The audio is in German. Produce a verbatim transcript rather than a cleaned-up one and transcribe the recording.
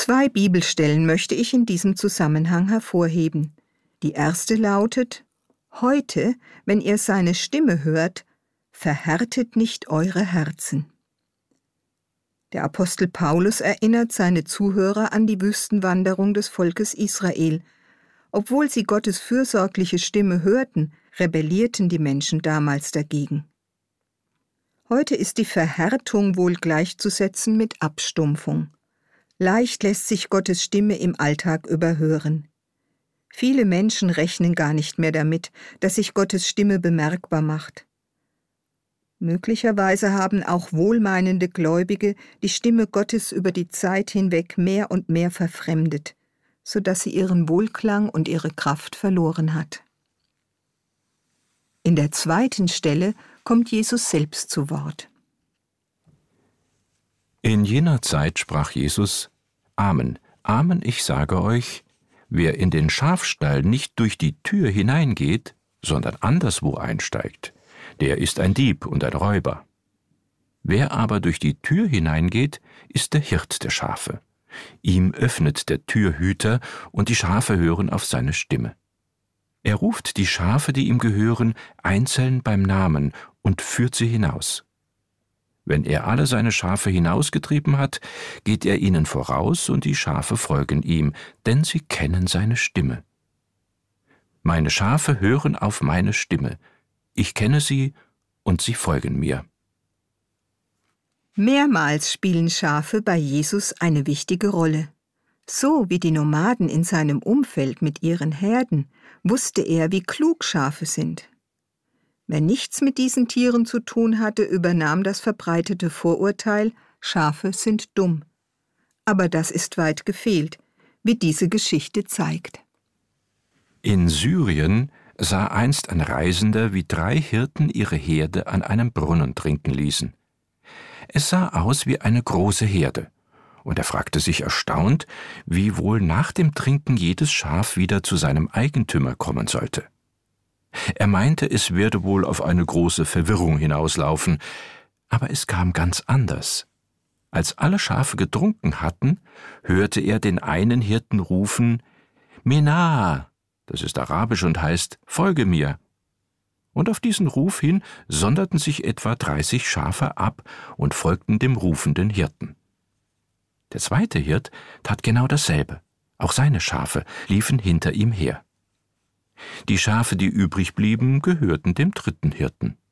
Zwei Bibelstellen möchte ich in diesem Zusammenhang hervorheben. Die erste lautet: Heute, wenn ihr seine Stimme hört, verhärtet nicht eure Herzen. Der Apostel Paulus erinnert seine Zuhörer an die Wüstenwanderung des Volkes Israel. Obwohl sie Gottes fürsorgliche Stimme hörten, rebellierten die Menschen damals dagegen. Heute ist die Verhärtung wohl gleichzusetzen mit Abstumpfung. Leicht lässt sich Gottes Stimme im Alltag überhören. Viele Menschen rechnen gar nicht mehr damit, dass sich Gottes Stimme bemerkbar macht. Möglicherweise haben auch wohlmeinende Gläubige die Stimme Gottes über die Zeit hinweg mehr und mehr verfremdet, so dass sie ihren Wohlklang und ihre Kraft verloren hat. In der zweiten Stelle kommt Jesus selbst zu Wort. In jener Zeit sprach Jesus: Amen, Amen, ich sage euch, wer in den Schafstall nicht durch die Tür hineingeht, sondern anderswo einsteigt, der ist ein Dieb und ein Räuber. Wer aber durch die Tür hineingeht, ist der Hirt der Schafe. Ihm öffnet der Türhüter, und die Schafe hören auf seine Stimme. Er ruft die Schafe, die ihm gehören, einzeln beim Namen und führt sie hinaus. Wenn er alle seine Schafe hinausgetrieben hat, geht er ihnen voraus, und die Schafe folgen ihm, denn sie kennen seine Stimme. Meine Schafe hören auf meine Stimme. Ich kenne sie, und sie folgen mir. Mehrmals spielen Schafe bei Jesus eine wichtige Rolle. So wie die Nomaden in seinem Umfeld mit ihren Herden, wusste er, wie klug Schafe sind. Wer nichts mit diesen Tieren zu tun hatte, übernahm das verbreitete Vorurteil, Schafe sind dumm. Aber das ist weit gefehlt, wie diese Geschichte zeigt. In Syrien sah einst ein Reisender, wie drei Hirten ihre Herde an einem Brunnen trinken ließen. Es sah aus wie eine große Herde, und er fragte sich erstaunt, wie wohl nach dem Trinken jedes Schaf wieder zu seinem Eigentümer kommen sollte. Er meinte, es werde wohl auf eine große Verwirrung hinauslaufen, aber es kam ganz anders. Als alle Schafe getrunken hatten, hörte er den einen Hirten rufen: »Mena«, das ist arabisch und heißt »Folge mir«. Und auf diesen Ruf hin sonderten sich etwa dreißig Schafe ab und folgten dem rufenden Hirten. Der zweite Hirt tat genau dasselbe. Auch seine Schafe liefen hinter ihm her. Die Schafe, die übrig blieben, gehörten dem dritten Hirten.